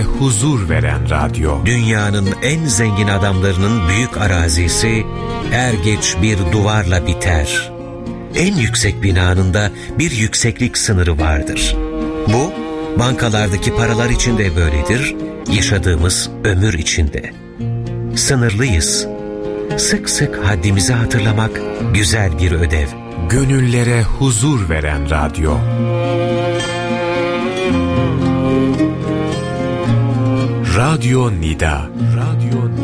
Gönüllere huzur veren radyo. Dünyanın en zengin adamlarının büyük arazisi er geç bir duvarla biter. En yüksek binanın da bir yükseklik sınırı vardır. Bu, bankalardaki paralar için de böyledir, yaşadığımız ömür için de. Sınırlıyız. Sık sık haddimizi hatırlamak güzel bir ödev. Gönüllere huzur veren radyo. Radyo Nida.